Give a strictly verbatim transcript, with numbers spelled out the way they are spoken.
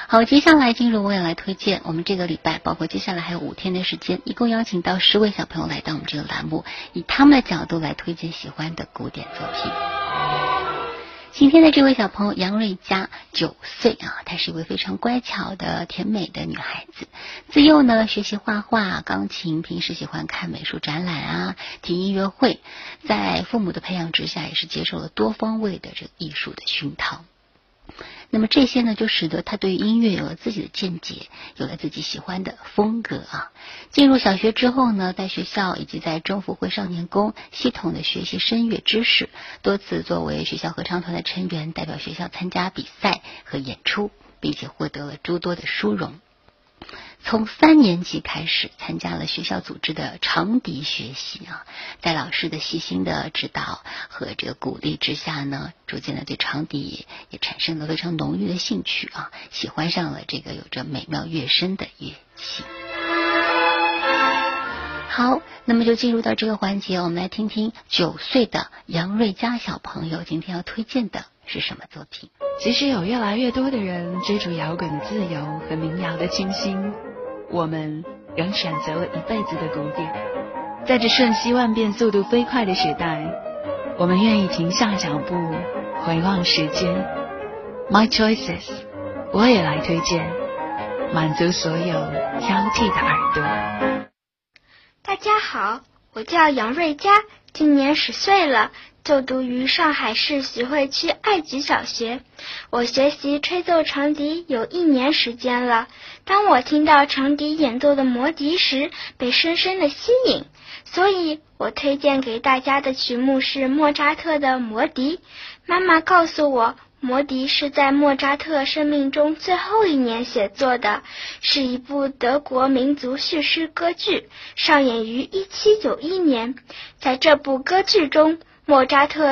好，接下来进入我也来推荐，我们这个礼拜包括接下来还有五天的时间，一共邀请到十位小朋友来到我们这个栏目，以他们的角度来推荐喜欢的古典作品。今天的这位小朋友杨瑞佳九岁啊，她是一位非常乖巧的甜美的女孩子。自幼呢学习画画、钢琴，平时喜欢看美术展览啊，听音乐会，在父母的培养之下，也是接受了多方位的这个艺术的熏陶。那么这些呢，就使得他对于音乐有了自己的见解，有了自己喜欢的风格啊。进入小学之后呢，在学校以及在中福会少年宫系统的学习声乐知识，多次作为学校合唱团的成员，代表学校参加比赛和演出，并且获得了诸多的殊荣。从三年级开始参加了学校组织的长笛学习啊，在老师的细心的指导和这个鼓励之下呢，逐渐的对长笛也产生了非常浓郁的兴趣啊，喜欢上了这个有着美妙乐声的乐器。好，那么就进入到这个环节，我们来听听九岁的杨瑞佳小朋友今天要推荐的是什么作品。 其实有越来越多的人追逐摇滚的自由和民谣的清新，我们仍选择了一辈子的古典。在这瞬息万变、速度飞快的时代，我们愿意停下脚步，回望时间。My choices， 我也来推荐，满足所有挑剔的耳朵。 大家好，我叫杨瑞佳，今年十岁了，就读于上海市徐汇区爱菊小学。我学习吹奏长笛有一年时间了。当我听到长笛演奏的魔笛时，被深深的吸引，所以我推荐给大家的曲目是莫扎特的魔笛。妈妈告诉我，魔笛是在莫扎特生命中最后一年写作的，是一部德国民族叙事歌剧，上演于一七九一年。在这部歌剧中，莫扎特